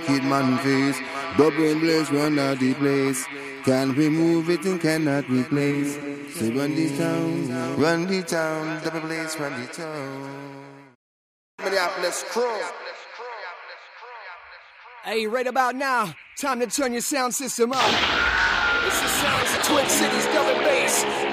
wicked man face. Double blaze run out the place. Can't remove it and cannot replace. Say run the town, double blaze run the town. Minneapolis crew. Hey, right about now, time to turn your sound system up. It's the sounds of Twin Cities, double bass.